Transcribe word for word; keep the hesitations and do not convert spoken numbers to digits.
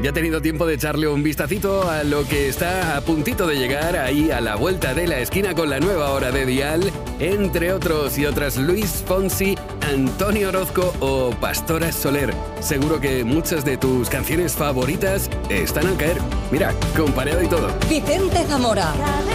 Ya he tenido tiempo de echarle un vistacito a lo que está a puntito de llegar ahí a la vuelta de la esquina con la nueva hora de Dial, entre otros y otras Luis Fonsi, Antonio Orozco o Pastora Soler. Seguro que muchas de tus canciones favoritas están al caer. Mira, con Pareado y todo. Vicente Zamora.